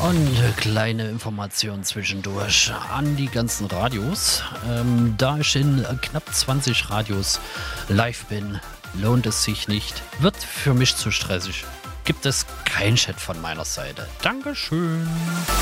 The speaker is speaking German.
Und kleine Information zwischendurch an die ganzen Radios. Da ich in knapp 20 Radios live bin, lohnt es sich nicht. Wird für mich zu stressig. Gibt es kein Chat von meiner Seite. Dankeschön.